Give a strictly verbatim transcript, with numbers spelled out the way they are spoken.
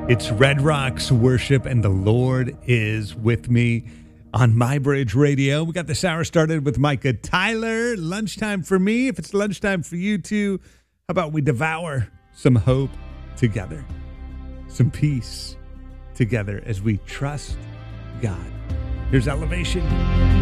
It's Red Rocks Worship, and the Lord is with me on My Bridge Radio. We got this hour started with Micah Tyler. Lunchtime for me. If it's lunchtime for you too, how about we devour some hope together, some peace together as we trust God. Here's Elevation.